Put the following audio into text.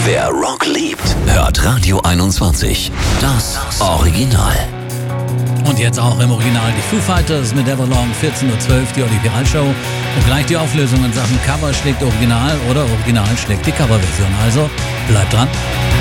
Wer Rock liebt, hört Radio 21. Das Original. Und jetzt auch im Original die Foo Fighters mit Everlong, 14.12 Uhr, die Olli Piral Show. Und gleich die Auflösung in Sachen Cover schlägt Original oder Original schlägt die Coverversion. Also bleibt dran.